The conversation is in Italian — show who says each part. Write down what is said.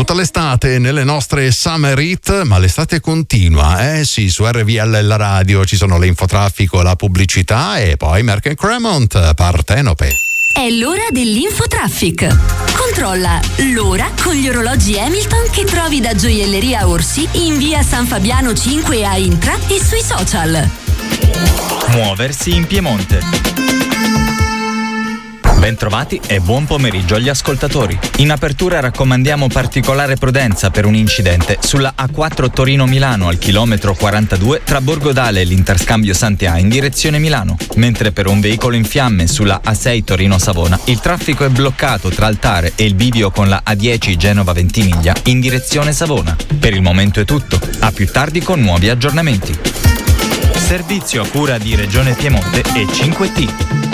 Speaker 1: Pronta l'estate nelle nostre Summer Hit, ma l'estate continua, sì, su RVL la radio ci sono l'infotraffico, la pubblicità e poi Merck & Cremont, Partenope.
Speaker 2: È l'ora dell'infotraffic. Controlla l'ora con gli orologi Hamilton che trovi da Gioielleria Orsi in via San Fabiano 5 a Intra e sui social.
Speaker 3: Muoversi in Piemonte. Bentrovati e buon pomeriggio agli ascoltatori. In apertura raccomandiamo particolare prudenza per un incidente sulla A4 Torino-Milano al chilometro 42 tra Borgodale e l'Interscambio Santea in direzione Milano, mentre per un veicolo in fiamme sulla A6 Torino-Savona il traffico è bloccato tra Altare e il bivio con la A10 Genova Ventimiglia in direzione Savona. Per il momento è tutto, a più tardi con nuovi aggiornamenti. Servizio a cura di Regione Piemonte e 5T.